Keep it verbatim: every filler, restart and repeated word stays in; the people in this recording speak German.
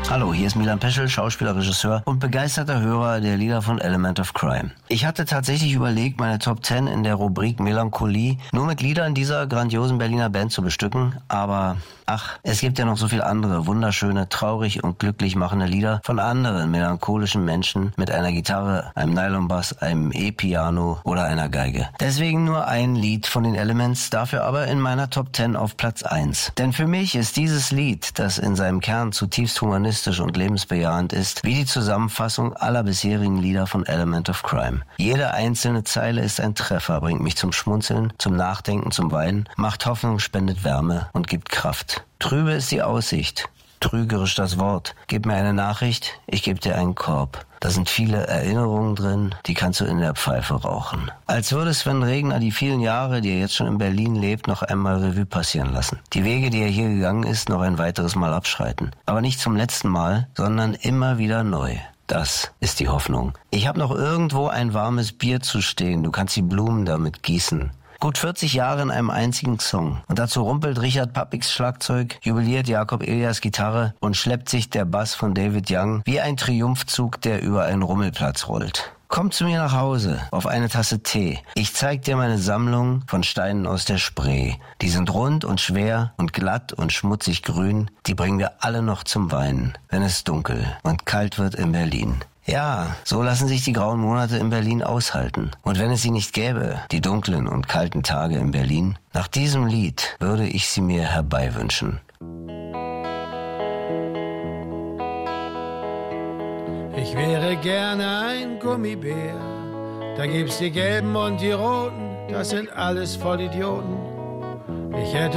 Hallo, hier ist Milan Peschel, Schauspieler, Regisseur und begeisterter Hörer der Lieder von Element of Crime. Ich hatte tatsächlich überlegt, meine Top zehn in der Rubrik Melancholie nur mit Liedern dieser grandiosen Berliner Band zu bestücken, aber ach, es gibt ja noch so viel andere wunderschöne, traurig und glücklich machende Lieder von anderen melancholischen Menschen mit einer Gitarre, einem Nylonbass, einem E-Piano oder einer Geige. Deswegen nur ein Lied von den Elements, dafür aber in meiner Top zehn auf Platz eins. Denn für mich ist dieses Lied, das in seinem Kern zutiefst humanistisch und lebensbejahend ist, wie die Zusammenfassung aller bisherigen Lieder von Element of Crime. Jede einzelne Zeile ist ein Treffer, bringt mich zum Schmunzeln, zum Nachdenken, zum Weinen, macht Hoffnung, spendet Wärme und gibt Kraft. Trübe ist die Aussicht, trügerisch das Wort. Gib mir eine Nachricht, ich gebe dir einen Korb. Da sind viele Erinnerungen drin, die kannst du in der Pfeife rauchen. Als würde Sven Regner die vielen Jahre, die er jetzt schon in Berlin lebt, noch einmal Revue passieren lassen. Die Wege, die er hier gegangen ist, noch ein weiteres Mal abschreiten. Aber nicht zum letzten Mal, sondern immer wieder neu. Das ist die Hoffnung. Ich habe noch irgendwo ein warmes Bier zu stehen, du kannst die Blumen damit gießen. Gut vierzig Jahre in einem einzigen Song. Und dazu rumpelt Richard Pappiks Schlagzeug, jubiliert Jakob Elias Gitarre und schleppt sich der Bass von David Young wie ein Triumphzug, der über einen Rummelplatz rollt. Komm zu mir nach Hause, auf eine Tasse Tee. Ich zeig dir meine Sammlung von Steinen aus der Spree. Die sind rund und schwer und glatt und schmutzig grün. Die bringen wir alle noch zum Weinen, wenn es dunkel und kalt wird in Berlin. Ja, so lassen sich die grauen Monate in Berlin aushalten. Und wenn es sie nicht gäbe, die dunklen und kalten Tage in Berlin, nach diesem Lied würde ich sie mir herbeiwünschen. Ich wäre gerne ein Gummibär, da gibt's die Gelben und die Roten, das sind alles Vollidioten. Ich hätte